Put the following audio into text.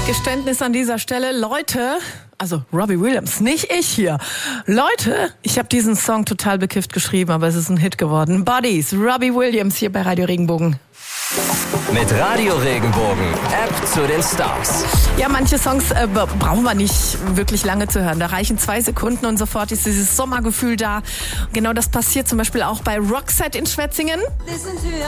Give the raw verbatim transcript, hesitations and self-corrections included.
Geständnis an dieser Stelle, Leute, also Robbie Williams, nicht ich hier. Leute, ich habe diesen Song total bekifft geschrieben, aber es ist ein Hit geworden. Bodies, Robbie Williams hier bei Radio Regenbogen. Mit Radio Regenbogen, App zu den Stars. Ja, manche Songs äh, brauchen wir nicht wirklich lange zu hören. Da reichen zwei Sekunden und sofort ist dieses Sommergefühl da. Genau das passiert zum Beispiel auch bei Roxette in Schwetzingen.